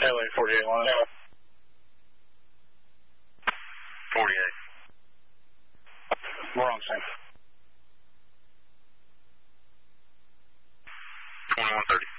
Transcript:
LA 48 line. 48. We're on scene. 2130.